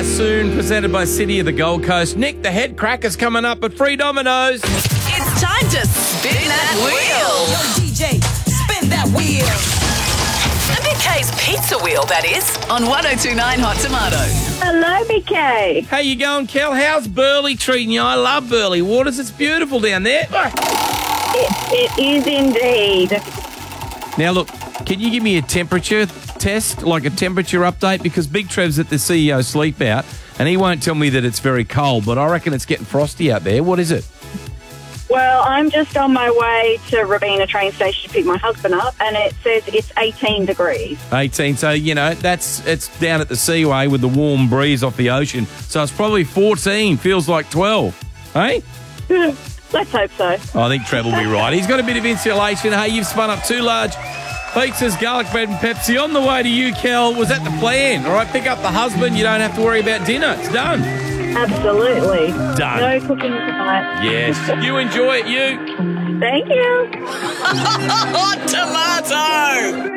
soon, presented by City of the Gold Coast. Nick, the head cracker's coming up at Free Domino's. It's time to spin that wheel. Yo, DJ, spin that wheel. The Big K's pizza wheel, that is, on 102.9 Hot Tomato. Hello, Big K. How you going, Kel? How's Burleigh treating you? I love Burleigh Waters. It's beautiful down there. It is indeed. Now, look, can you give me a temperature test, like a temperature update? Because Big Trev's at the CEO sleep out, and he won't tell me that it's very cold, but I reckon it's getting frosty out there. What is it? Well, I'm just on my way to Robina train station to pick my husband up, and it says it's 18 degrees. 18, so, you know, it's down at the Seaway with the warm breeze off the ocean. So it's probably 14, feels like 12. Hey? Let's hope so. I think Trev will be right. He's got a bit of insulation. Hey, you've spun up 2 large pizzas, garlic bread and Pepsi. On the way to you, Kel. Was that the plan? All right, pick up the husband. You don't have to worry about dinner. It's done. Absolutely. Done. No cooking tonight. Yes. You enjoy it, you. Thank you. Hot Tomato!